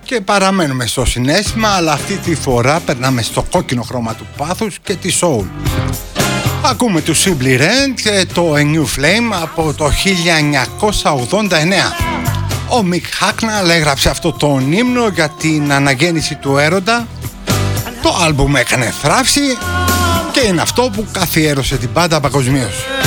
Και παραμένουμε στο συναίσθημα, αλλά αυτή τη φορά περνάμε στο κόκκινο χρώμα του πάθους και τη soul. Ακούμε του Simply Red και το A New Flame από το 1989. Ο Mick Hucknall έγραψε αυτό το ύμνο για την αναγέννηση του έρωτα. Το άλμπουμ έκανε θράψη και είναι αυτό που καθιέρωσε την μπάντα παγκοσμίως.